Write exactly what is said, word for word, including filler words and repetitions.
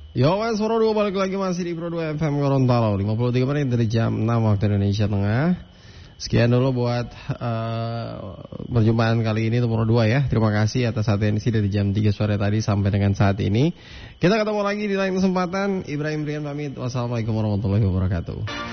Yo mas Pro dua balik lagi masih di Pro dua F M Gorontalo lima puluh tiga menit dari jam enam waktu Indonesia Tengah. Sekian dulu buat uh, perjumpaan kali ini Pro dua ya. Terima kasih atas atensi dari jam tiga sore tadi sampai dengan saat ini. Kita ketemu lagi di lain kesempatan. Ibrahim Rian pamit. Wassalamualaikum warahmatullahi wabarakatuh.